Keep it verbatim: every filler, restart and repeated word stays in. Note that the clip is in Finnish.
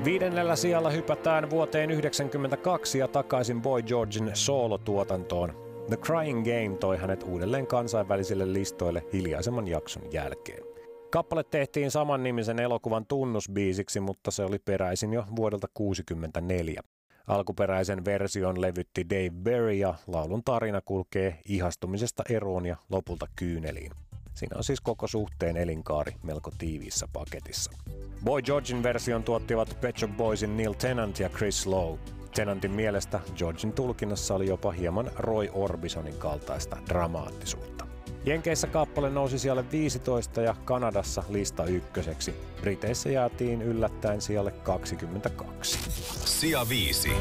Viidennellä sijalla hypätään vuoteen yhdeksänkymmentäkaksi ja takaisin Boy Georgen soolotuotantoon. The Crying Game toi hänet uudelleen kansainvälisille listoille hiljaisemman jakson jälkeen. Kappale tehtiin samannimisen elokuvan tunnusbiisiksi, mutta se oli peräisin jo vuodelta tuhatyhdeksänsataakuusikymmentäneljä. Alkuperäisen version levytti Dave Berry ja laulun tarina kulkee ihastumisesta eroon ja lopulta kyyneliin. Siinä on siis koko suhteen elinkaari melko tiiviissä paketissa. Boy Georgen version tuottivat Pet Shop Boysin Neil Tennant ja Chris Lowe. Tennantin mielestä Georgen tulkinnassa oli jopa hieman Roy Orbisonin kaltaista dramaattisuutta. Jenkeissä kappale nousi sijalle viisitoista ja Kanadassa lista ykköseksi. Briteissä jäätiin yllättäen sijalle kaksikymmentäkaksi. Sija viisi.